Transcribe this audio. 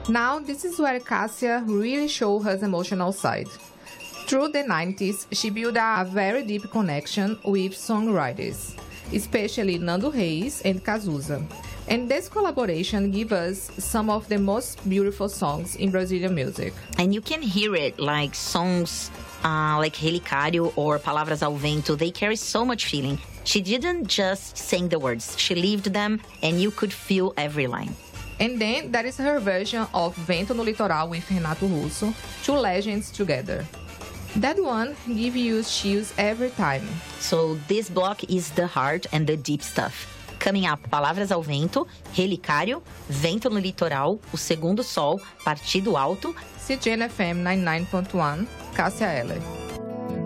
Now, this is where Cássia really showed her emotional side. Through the 90s, she built a very deep connection with songwriters, especially Nando Reis and Cazuza. And this collaboration gives us some of the most beautiful songs in Brazilian music. And you can hear it, like songs like Relicário or Palavras ao Vento. They carry so much feeling. She didn't just sing the words, she lived them, and you could feel every line. And then there is her version of Vento no Litoral with Renato Russo, two legends together. That one gives you chills every time. So this block is the heart and the deep stuff. Coming up, Palavras ao Vento, Relicário, Vento no Litoral, O Segundo Sol, Partido Alto, CGN FM 99.1, Cássia Eller.